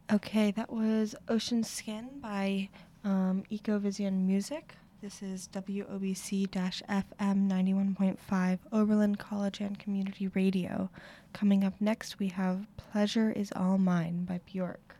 Okay, that was Ocean Skin by Ecovision Music. This is WOBC-FM 91.5 Oberlin College and Community Radio. Coming up next, we have Pleasure Is All Mine by Bjork.